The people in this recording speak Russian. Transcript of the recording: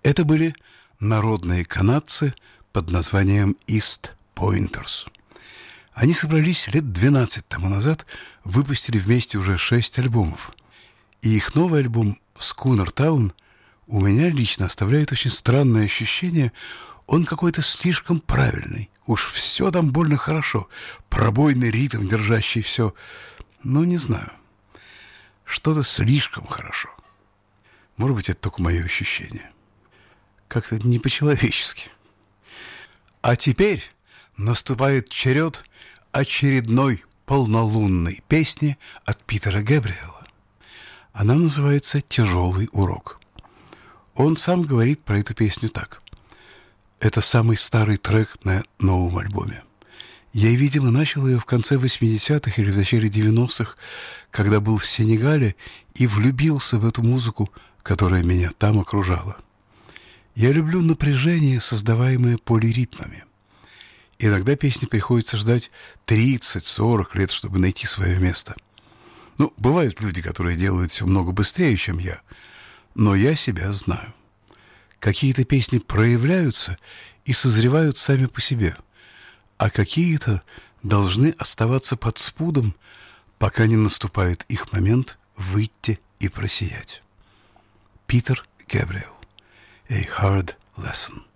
Это были народные канадцы под названием East Pointers. Они собрались лет 12 тому назад, выпустили вместе уже 6 альбомов. И их новый альбом «Schooner Town» у меня лично оставляет очень странное ощущение. Он какой-то слишком правильный. Уж все там больно хорошо. Пробойный ритм, держащий все. Но не знаю. Что-то слишком хорошо. Может быть, это только мое ощущение. Как-то не по-человечески. А теперь наступает черед очередной полнолунной песни от Питера Гэбриэла. Она называется «Тяжелый урок». Он сам говорит про эту песню так. Это самый старый трек на новом альбоме. Я, видимо, начал ее в конце 80-х или в начале 90-х, когда был в Сенегале и влюбился в эту музыку, которая меня там окружала. Я люблю напряжение, создаваемое полиритмами. Иногда песне приходится ждать 30-40 лет, чтобы найти свое место. Ну, бывают люди, которые делают все много быстрее, чем я, но я себя знаю. Какие-то песни проявляются и созревают сами по себе, а какие-то должны оставаться под спудом, пока не наступает их момент выйти и просиять. Питер Гэбриэл. A Hard Lesson.